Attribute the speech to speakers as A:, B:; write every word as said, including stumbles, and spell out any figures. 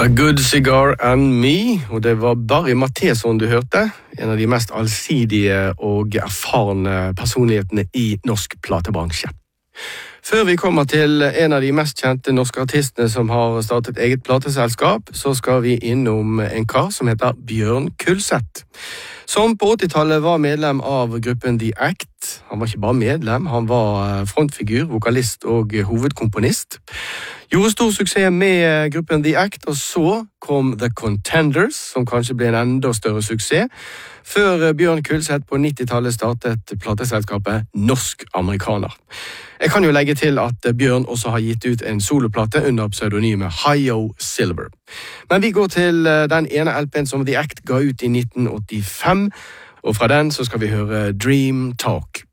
A: A Good Cigar and Me, og det var Barry Matteson du hørte, en av de mest allsidige og erfarne personlighetene i norsk platebransje. Før vi kommer til en av de mest kjente norske artistene som har startet eget plateselskap, så skal vi innom en kar som heter Bjørn Kulseth, som på åttitallet var medlem av gruppen The Act. Han var ikke bare medlem, han var frontfigur, vokalist og hovedkomponist. Gjorde stor suksess med gruppen The Act, og så kom The Contenders, som kanskje ble en enda større suksess, før Bjørn Kulseth på nittitallet startet plateselskapet Norsk Amerikaner. Jeg kan jo legge til at Bjørn også har gitt ut en soloplate under pseudonymet Hi-Yo Silver. Men vi går til den ene L P'en som The Act ga ut i nitten åttifem, og fra den så skal vi høre Dream Talk.